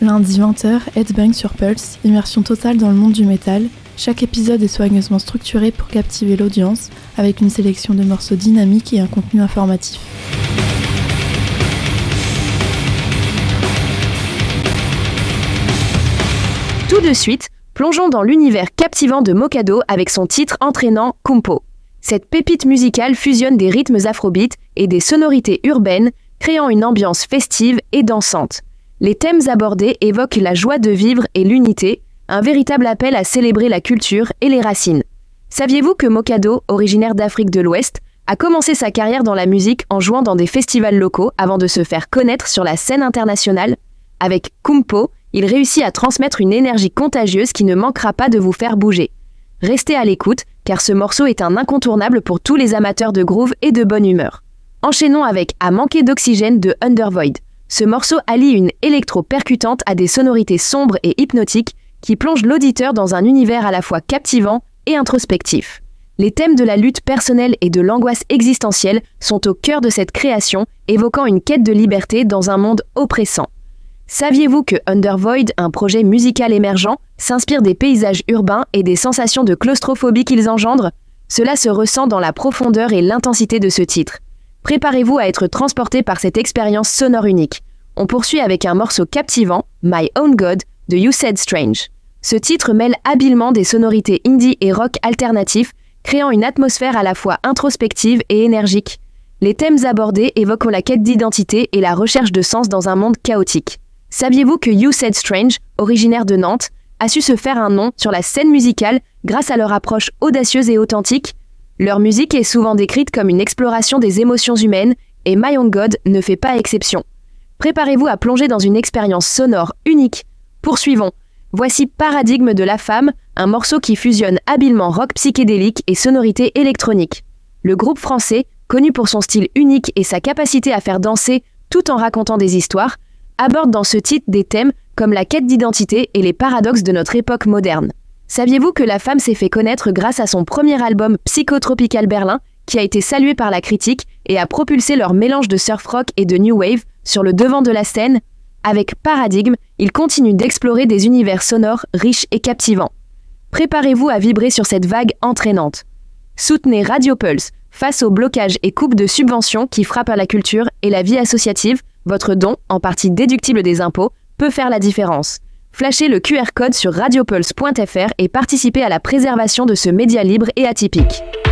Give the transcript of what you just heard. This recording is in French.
Lundi 20h, Headbang sur Pulse, immersion totale dans le monde du métal. Chaque épisode est soigneusement structuré pour captiver l'audience, avec une sélection de morceaux dynamiques et un contenu informatif. Tout de suite, plongeons dans l'univers captivant de Mokado avec son titre entraînant Kumpo. Cette pépite musicale fusionne des rythmes afrobeat et des sonorités urbaines, créant une ambiance festive et dansante. Les thèmes abordés évoquent la joie de vivre et l'unité, un véritable appel à célébrer la culture et les racines. Saviez-vous que Mokado, originaire d'Afrique de l'Ouest, a commencé sa carrière dans la musique en jouant dans des festivals locaux avant de se faire connaître sur la scène internationale ? Avec Kumpo, il réussit à transmettre une énergie contagieuse qui ne manquera pas de vous faire bouger. Restez à l'écoute, car ce morceau est un incontournable pour tous les amateurs de groove et de bonne humeur. Enchaînons avec À manquer d'oxygène de Undervoid. Ce morceau allie une électro percutante à des sonorités sombres et hypnotiques qui plongent l'auditeur dans un univers à la fois captivant et introspectif. Les thèmes de la lutte personnelle et de l'angoisse existentielle sont au cœur de cette création, évoquant une quête de liberté dans un monde oppressant. Saviez-vous que Undervoid, un projet musical émergent, s'inspire des paysages urbains et des sensations de claustrophobie qu'ils engendrent ? Cela se ressent dans la profondeur et l'intensité de ce titre. Préparez-vous à être transporté par cette expérience sonore unique. On poursuit avec un morceau captivant, My Own God, de You Said Strange. Ce titre mêle habilement des sonorités indie et rock alternatifs, créant une atmosphère à la fois introspective et énergique. Les thèmes abordés évoquent la quête d'identité et la recherche de sens dans un monde chaotique. Saviez-vous que You Said Strange, originaire de Nantes, a su se faire un nom sur la scène musicale grâce à leur approche audacieuse et authentique ? Leur musique est souvent décrite comme une exploration des émotions humaines et My Own God ne fait pas exception. Préparez-vous à plonger dans une expérience sonore unique. Poursuivons. Voici Paradigme de La Femme, un morceau qui fusionne habilement rock psychédélique et sonorité électronique. Le groupe français, connu pour son style unique et sa capacité à faire danser tout en racontant des histoires, aborde dans ce titre des thèmes comme la quête d'identité et les paradoxes de notre époque moderne. Saviez-vous que La Femme s'est fait connaître grâce à son premier album Psychotropical Berlin, qui a été salué par la critique et a propulsé leur mélange de surf rock et de new wave sur le devant de la scène ? Avec Paradigme, ils continuent d'explorer des univers sonores riches et captivants. Préparez-vous à vibrer sur cette vague entraînante. Soutenez Radio Pulse face aux blocages et coupes de subventions qui frappent à la culture et la vie associative. Votre don, en partie déductible des impôts, peut faire la différence. Flashez le QR code sur radiopulse.fr et participez à la préservation de ce média libre et atypique.